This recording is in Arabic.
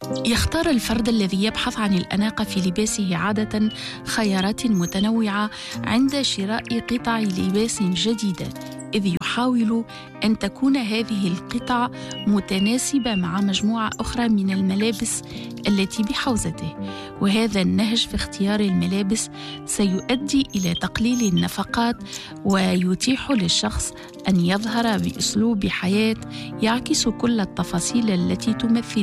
يختار الفرد الذي يبحث عن الأناقة في لباسه عادة خيارات متنوعة عند شراء قطع لباس جديدة، إذ يحاول أن تكون هذه القطع متناسبة مع مجموعة أخرى من الملابس التي بحوزته، وهذا النهج في اختيار الملابس سيؤدي إلى تقليل النفقات ويتيح للشخص أن يظهر بأسلوب حياة يعكس كل التفاصيل التي تمثل